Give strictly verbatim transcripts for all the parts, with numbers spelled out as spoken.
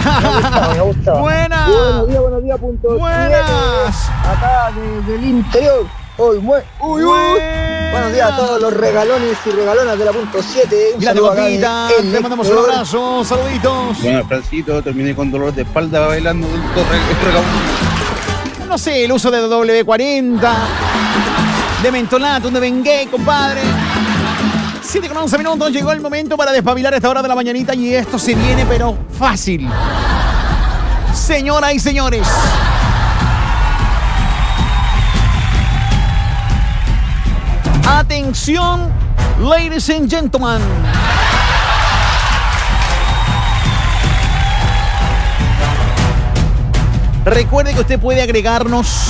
Me gustó. Buenas. Buenos días, buenos días, punto Buenas. Acá desde el interior. Uy, uy, uy, uy. Buenos días a todos los regalones y regalonas de la punto siete. Un Grande saludo acá Copita, de El te mandamos un Lector. abrazo, saluditos. Bueno, Francito, terminé con dolor de espalda bailando del torre. No sé, el uso de W cuarenta, de mentolato, de Bengay, compadre. siete con once minutos, llegó el momento para despabilar a esta hora de la mañanita y esto se viene pero fácil. Señoras y señores, atención, ladies and gentlemen. Recuerde que usted puede agregarnos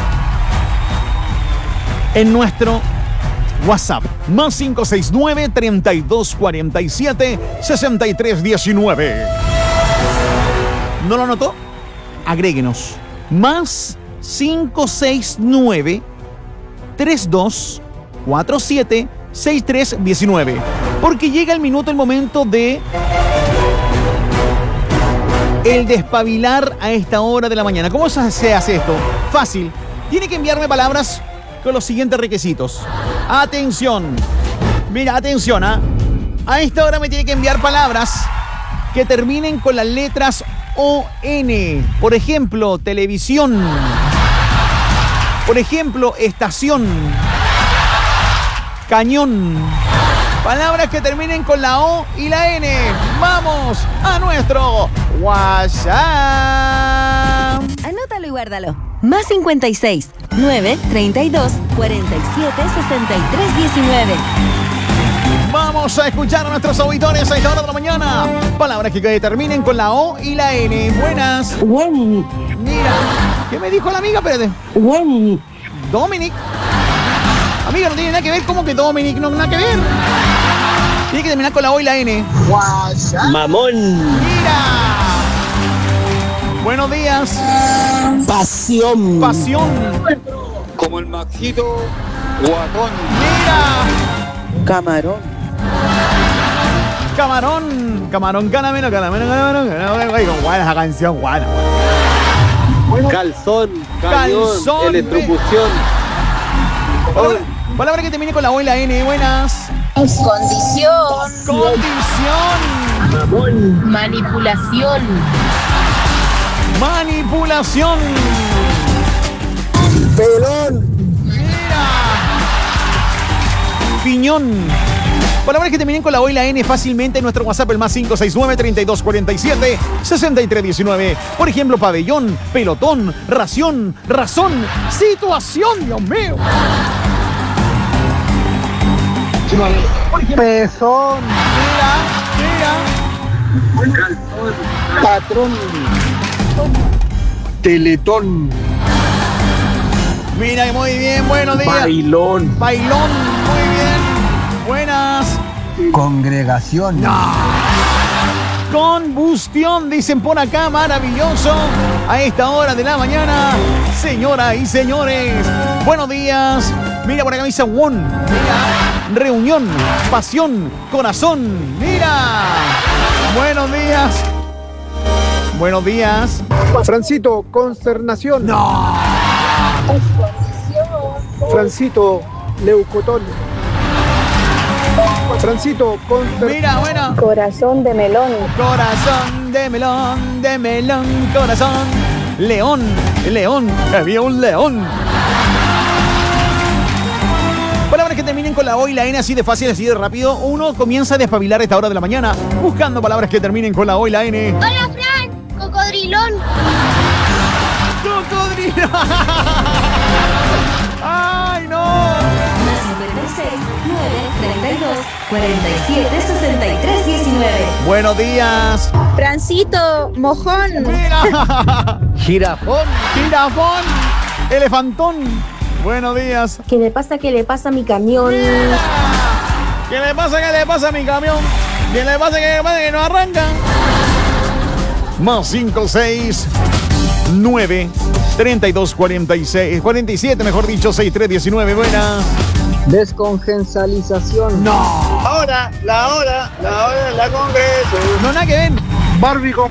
en nuestro WhatsApp, más cinco seis nueve, treinta y dos cuarenta y siete, sesenta y tres diecinueve. ¿No lo anotó? Agréguenos, más cinco seis nueve, treinta y dos cuarenta y siete, sesenta y tres diecinueve. Porque llega el minuto, el momento de el despabilar a esta hora de la mañana. ¿Cómo se hace esto? Fácil. Tiene que enviarme palabras con los siguientes requisitos. Atención. Mira, atención, ¿ah? A esta hora me tiene que enviar palabras que terminen con las letras O N. Por ejemplo, televisión. Por ejemplo, estación. Cañón. Palabras que terminen con la O y la N. Vamos a nuestro WhatsApp. Anótalo y guárdalo. Más cincuenta y seis, nueve, treinta y dos, cuarenta y siete, sesenta y tres diecinueve. Vamos a escuchar a nuestros auditores a esta hora de la mañana. Palabras que terminen con la O y la N. Buenas. Bueno, Mira, ¿qué me dijo la amiga? Espérate. bueno. Dominic. Amiga, no tiene nada que ver. ¿Cómo que Dominic? No, nada que ver. Tiene que terminar con la O y la N. Mamón. Mira. Buenos días. Pasión. Pasión. Como el Maxito Guatón. Mira. Camarón. Camarón. Camarón, caramelo, caramelo, caramelo, caramelo. Ay, con guana esa canción, guana. Calzón, Calzón, cañón, electrocución. Palabra, palabra que termine con la O y la N. Buenas. Condición, Condición. manipulación, Manipulación. Pelón. Mira. Piñón. Palabras que terminen con la O y la N fácilmente en nuestro WhatsApp, el más cinco seis nueve, treinta y dos cuarenta y siete, sesenta y tres diecinueve. Por ejemplo, pabellón, pelotón, ración, razón, situación, Dios mío. Pezón. Mira, mira. Patrón. Teletón. Mira, muy bien, buenos días. Bailón. Bailón, muy bien. Buenas. Congregación. Combustión, dicen por acá, maravilloso. A esta hora de la mañana, señoras y señores, buenos días. Mira, por acá me dice Won. Mira, reunión, pasión, corazón. Mira, buenos días. Buenos días. Francito, consternación. No. Francito, leucotón. Francito, consternación. Mira, bueno. corazón de melón, Corazón de melón, de melón, corazón. León, león, había un león. Palabras que terminen con la O y la N, así de fácil, así de rápido. Uno comienza a despabilar a esta hora de la mañana buscando palabras que terminen con la O y la N. Hola Fran, cocodrilón, ¡Cocodrilo! ¡Ay, no! Más cincuenta y seis, nueve, treinta y dos, cuarenta y siete, sesenta y tres diecinueve. Buenos días. Francito, mojón, Mira. Jirafón. Jirafón. Elefantón. Buenos días. ¿qué le pasa, qué le pasa a mi camión? ¿Qué le pasa? ¿Qué le pasa a mi camión? ¿Qué le pasa? ¿Qué le pasa? Que no arranca. Más cinco, seis, nueve, treinta y dos, cuarenta y seis, cuarenta y siete, mejor dicho, sesenta y tres diecinueve. Buenas. Descongensalización. No. Ahora, la hora, la hora, la congreso. No, nada que ver. Barbie con